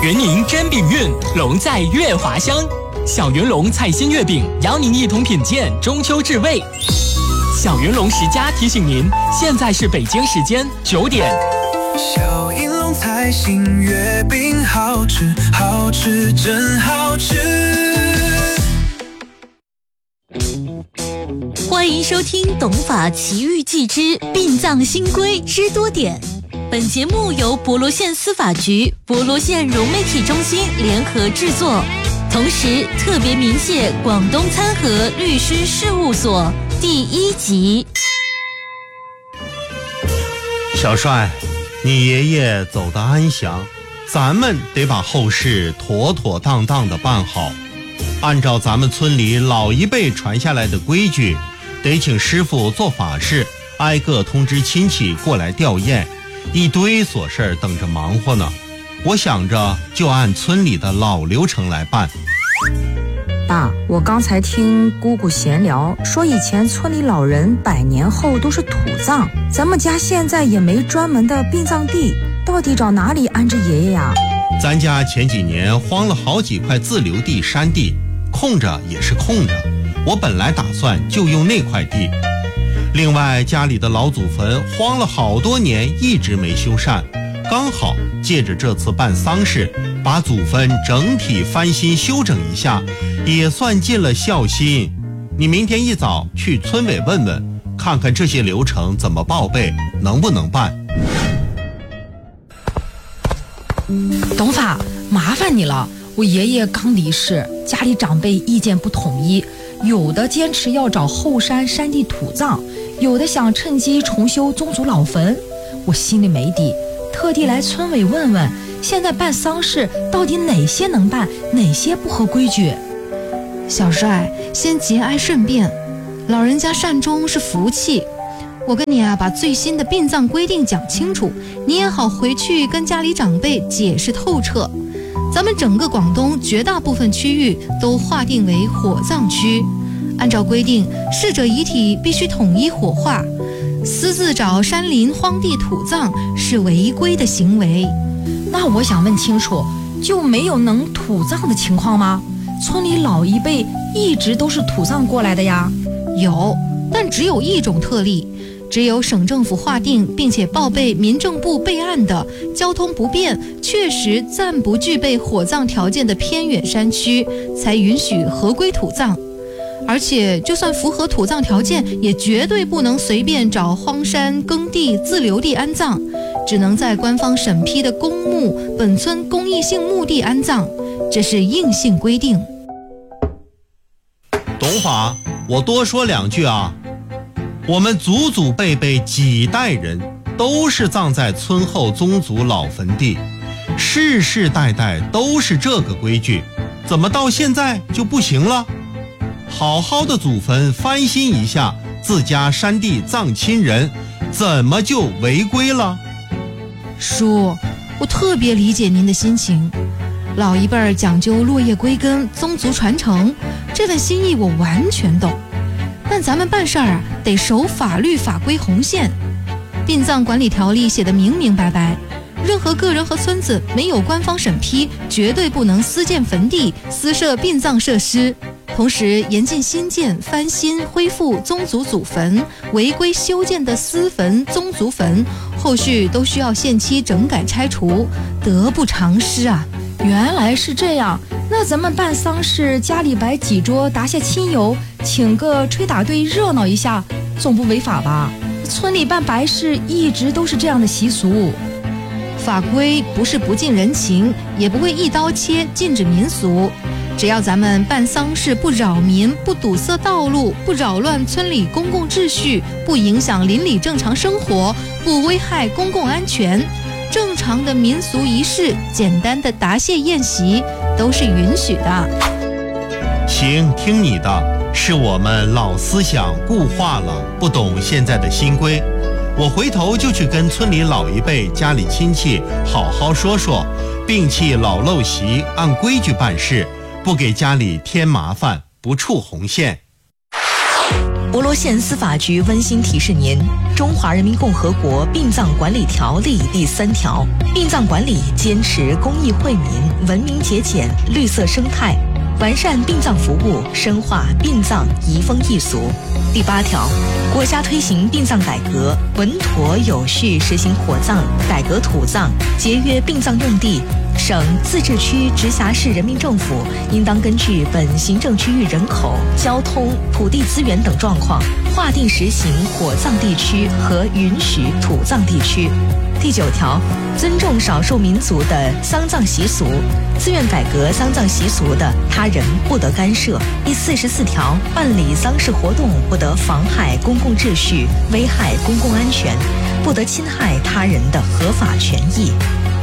圆宁真饼运，龙在月华乡。小圆龙菜心月饼，邀您一同品鉴中秋至味。小圆龙10家提醒您，现在是北京时间9点。 小银龙菜心月饼好吃，好吃真好吃。 欢迎收听《董法奇遇记之殡葬新规知多点》。本节目由博罗县司法局、博罗县融媒体中心联合制作，同时特别鸣谢广东参合律师事务所。第1集。 小帅，你爷爷走得安详，咱们得把后事妥妥当当的办好。按照咱们村里老一辈传下来的规矩，得请师傅做法事，挨个通知亲戚过来吊唁，一堆琐事等着忙活呢。我想着就按村里的老流程来办。 爸，我刚才听姑姑闲聊，说以前村里老人100年后都是土葬，咱们家现在也没专门的殡葬地，到底找哪里安置爷爷呀？ 咱家前几年荒了好几块自留地山地，空着也是空着，我本来打算就用那块地。另外家里的老祖坟荒了好多年，一直没修缮，刚好借着这次办丧事，把祖坟整体翻新修整一下，也算尽了孝心。你明天一早去村委问问，看看这些流程怎么报备，能不能办。 董法，麻烦你了，我爷爷刚离世，家里长辈意见不统一，有的坚持要找后山山地土葬，有的想趁机重修宗族老坟。我心里没底，特地来村委问问，现在办丧事到底哪些能办，哪些不合规矩？ 小帅，先节哀顺变，老人家善终是福气。我跟你把最新的殡葬规定讲清楚，你也好回去跟家里长辈解释透彻。咱们整个广东绝大部分区域都划定为火葬区，按照规定，逝者遗体必须统一火化，私自找山林荒地土葬是违规的行为。 那我想问清楚，就没有能土葬的情况吗？村里老一辈一直都是土葬过来的呀。 有，但只有一种特例，只有省政府划定并且报备民政部备案的交通不便、确实暂不具备火葬条件的偏远山区，才允许合规土葬。而且就算符合土葬条件，也绝对不能随便找荒山耕地自留地安葬，只能在官方审批的公墓、本村公益性墓地安葬，这是硬性规定。 董法，我多说2句啊。我们祖祖辈辈几代人都是葬在村后宗族老坟地，世世代代都是这个规矩，怎么到现在就不行了？好好的祖坟翻新一下，自家山地葬亲人，怎么就违规了？ 叔，我特别理解您的心情，老一辈讲究落叶归根、宗族传承，这份心意我完全懂。但咱们办事儿得守法律法规红线。殡葬管理条例写得明明白白，任何个人和村子没有官方审批，绝对不能私建坟地、私设殡葬设施。同时严禁新建、翻新、恢复宗族祖坟，违规修建的私坟、宗族坟，后续都需要限期整改拆除，得不偿失啊！ 原来是这样，那咱们办丧事，家里摆几桌，答谢亲友，请个吹打队热闹一下，总不违法吧？村里办白事一直都是这样的习俗。 法规不是不近人情，也不会一刀切禁止民俗。只要咱们办丧事不扰民、不堵塞道路、不扰乱村里公共秩序、不影响邻里正常生活、不危害公共安全，正常的民俗仪式、简单的答谢宴席都是允许的。 行，听你的，是我们老思想固化了，不懂现在的新规。我回头就去跟村里老一辈、家里亲戚好好说说，摒弃老陋习，按规矩办事，不给家里添麻烦，不触红线。 博罗县司法局温馨提示您：《中华人民共和国殡葬管理条例》第3条，殡葬管理坚持公益惠民、文明节俭、绿色生态，完善殡葬服务，深化殡葬移风易俗。第8条，国家推行殡葬改革，稳妥有序实行火葬、改革土葬，节约殡葬用地。省、自治区、直辖市人民政府应当根据本行政区域人口、交通、土地资源等状况，划定实行火葬地区和允许土葬地区。第9条，尊重少数民族的丧葬习俗，自愿改革丧葬习俗的，他人不得干涉。第44条，办理丧事活动不得妨害公共秩序，危害公共安全，不得侵害他人的合法权益。